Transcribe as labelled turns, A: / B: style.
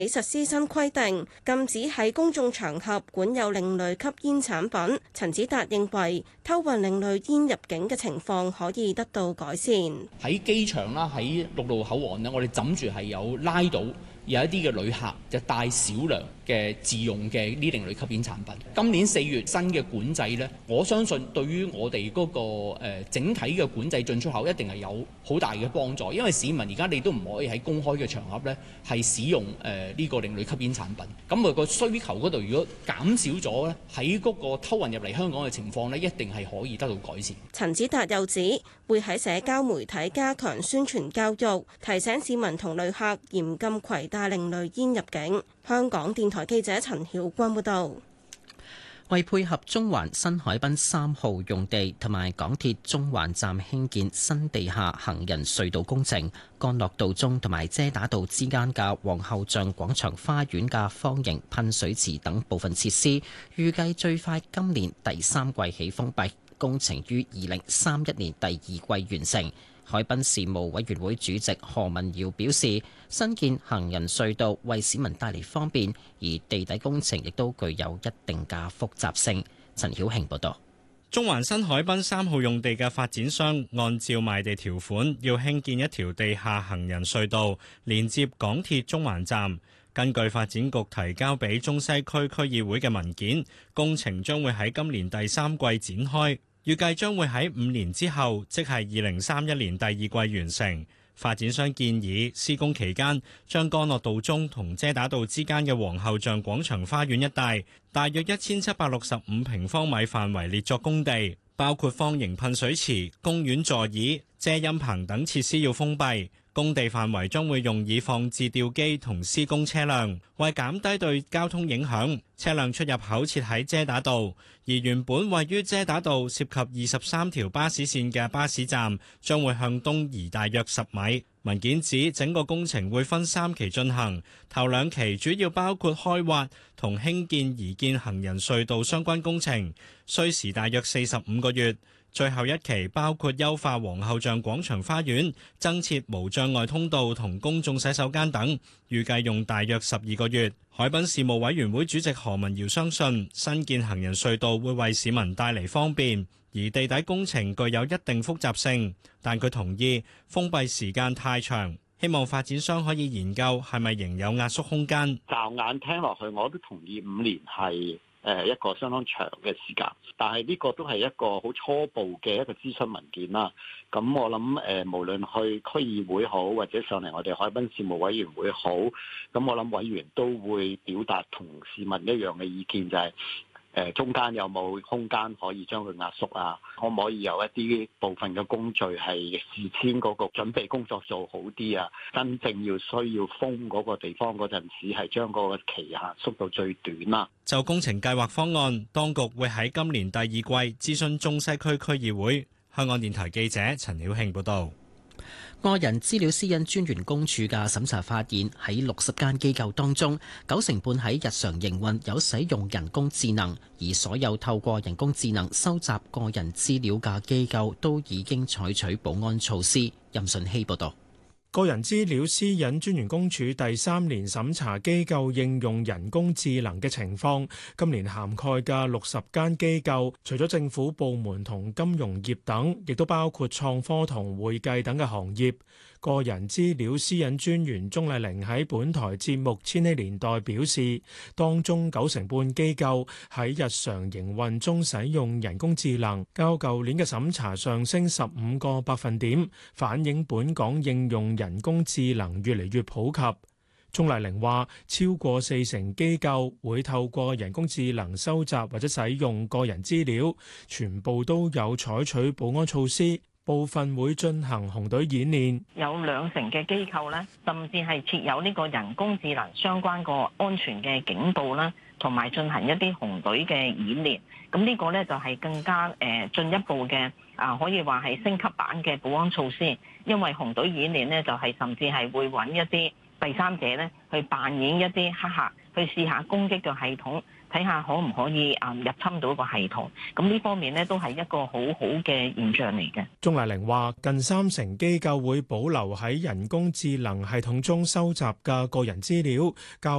A: 實施新規定，禁止喺公眾場合管有另類吸煙產品。陳子達認為，偷運另類煙入境嘅情況可以得到改善。
B: 喺機場啦，喺陸路口岸呢，我哋枕住係有拉到有一啲嘅旅客就帶少量嘅自用嘅呢另類吸煙產品。今年4月新嘅管制呢，我相信對於我哋嗰個整體嘅管制進出口一定係有好大嘅幫助，因為市民而家你都唔可以喺公開嘅場合呢係使用呢個另類吸煙產品。咁啊個需求嗰度如果減少咗咧，喺嗰個偷運入嚟香港嘅情況呢，一定係可以得到改善。
A: 陳子達又指會喺社交媒體加強宣傳教育，提醒市民同旅客嚴禁攜帶另類煙入境。香港電台記者陳曉君報道。
C: 為配合中環新海濱3號用地同埋港鐵中環站興建新地下行人隧道工程，干諾道中同埋遮打道之間嘅皇后像廣場花園嘅方形噴水池等部分設施，預計最快今年第3季起封閉，工程於2031年第2季完成。海濱事務委員會主席何文堯表示，新建行人隧道為市民帶嚟方便，而地底工程亦都具有一定嘅複雜性。陳曉慶報道。
D: 中環新海濱3號用地嘅發展商按照賣地條款，要興建一條地下行人隧道，連接港鐵中環站。根據發展局提交俾中西區區議會嘅文件，工程將會喺今年第3季展開。預計將會喺5年之後，即係2031年第2季完成。發展商建議施工期間，將干諾道中同遮打道之間嘅皇后像廣場花園一帶，大約1765平方米範圍列作工地，包括方形噴水池、公園座椅、遮陰棚等設施要封閉。工地範圍將會用以放置吊機同施工車輛，為減低對交通影響，車輛出入口設喺遮打道，而原本位於遮打道涉及23條巴士線嘅巴士站將會向東移大約10米。文件指整個工程會分3期進行，頭2期主要包括開挖同興建擬建行人隧道相關工程，需時大約45個月。最後1期包括優化皇后像廣場花園、增設無障礙通道同公眾洗手間等，預計用大約12個月。海濱事務委員會主席何文堯相信，新建行人隧道會為市民帶嚟方便，而地底工程具有一定複雜性，但佢同意封閉時間太長，希望發展商可以研究係咪仍有壓縮空間。
E: 驟眼聽落去，我都同意5年係一個相當長嘅時間，但係呢個都係一個好初步嘅一個諮詢文件啦。咁我諗無論去區議會好，或者上嚟我哋海濱事務委員會好，咁我諗委員都會表達同市民一樣嘅意見，就係中間有冇空間可以將佢壓縮啊？可唔可以有一啲部分嘅工序係事先嗰個準備工作做好啲啊？真正需要封嗰個地方嗰陣時，係將嗰個期限縮到最短啦。
D: 就工程計劃方案，當局會喺今年第2季諮詢中西區區議會。香港電台記者陳曉慶報導。
C: 個人資料私隱專員公署嘅審查發現，喺60間機構當中，90%半喺日常營運有使用人工智能，而所有透過人工智能收集個人資料嘅機構都已經採取保安措施。任順希報導。
F: 個人資料私隱專員公署第3年審查機構應用人工智能嘅情況，今年涵蓋嘅60間機構，除咗政府部門同金融業等，亦都包括創科同會計等嘅行業。個人資料私隱專員鍾麗玲喺本台節目《千禧年代》表示，當中90%半機構喺日常營運中使用人工智能，較舊年嘅審查上升15個百分點，反映本港應用人工智能越嚟越普及。鍾麗玲話，超過40%機構會透過人工智能收集或者使用個人資料，全部都有採取保安措施。部分會進行紅隊演練，
G: 有20%嘅機構咧，甚至係設有呢個人工智能相關個安全嘅警報啦，同埋進行一啲紅隊嘅演練。咁呢個咧就係更加進一步嘅可以話係升級版嘅保安措施。因為紅隊演練咧就係甚至係會揾一啲第三者咧去扮演一啲黑客，去試下攻擊個系統，睇下可唔可以入侵到個系統。咁呢方面咧都係一個好好嘅現象嚟嘅。
F: 鍾麗玲話：近30%機構會保留喺人工智能系統中收集嘅個人資料，較